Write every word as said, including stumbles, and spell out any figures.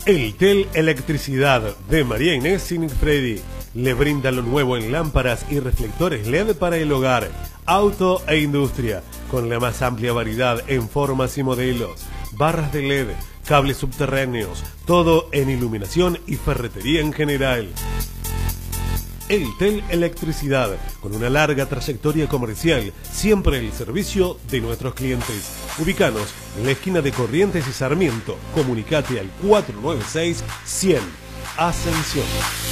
El Tel Electricidad de María Inés Sinfredi le brinda lo nuevo en lámparas y reflectores L E D para el hogar, auto e industria, con la más amplia variedad en formas y modelos, barras de L E D, cables subterráneos, todo en iluminación y ferretería en general. El Tel Electricidad, con una larga trayectoria comercial, siempre el servicio de nuestros clientes. Ubícanos en la esquina de Corrientes y Sarmiento. Comunicate al cuatro nueve seis cien. Ascensión.